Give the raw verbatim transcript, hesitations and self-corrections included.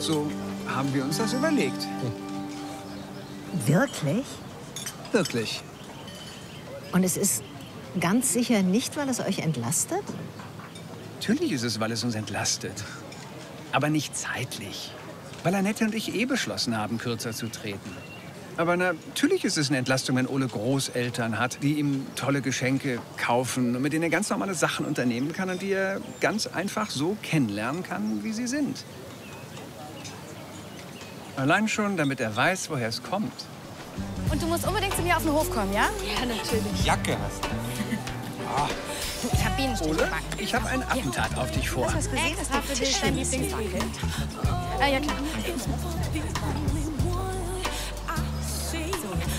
So haben wir uns das überlegt. Wirklich? Wirklich. Und es ist ganz sicher nicht, weil es euch entlastet? Natürlich ist es, weil es uns entlastet. Aber nicht zeitlich. Weil Annette und ich eh beschlossen haben, kürzer zu treten. Aber natürlich ist es eine Entlastung, wenn Ole Großeltern hat, die ihm tolle Geschenke kaufen und mit denen er ganz normale Sachen unternehmen kann und die er ganz einfach so kennenlernen kann, wie sie sind. Allein schon, damit er weiß, woher es kommt. Und du musst unbedingt zu mir auf den Hof kommen, ja? Ja, natürlich. Jacke hast du. Oh. Ich hab Bienenstich Ole, gebacken. ich habe ein Attentat auf dich vor. Hast du das gesehen? Das war für dich dein Lieblingswackel. Ah, ja, klar.